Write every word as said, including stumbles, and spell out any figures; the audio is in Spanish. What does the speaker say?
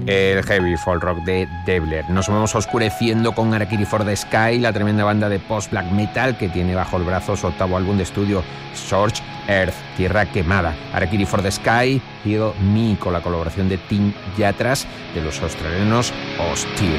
el heavy folk rock de Devler. Nos vamos oscureciendo con Harakiri for the Sky, la tremenda banda de post-black metal que tiene bajo el brazo su octavo álbum de estudio, Scorched Earth, Tierra Quemada. Harakiri for the Sky, Heal Me, con la colaboración de Tim Yatras de los australianos Austere.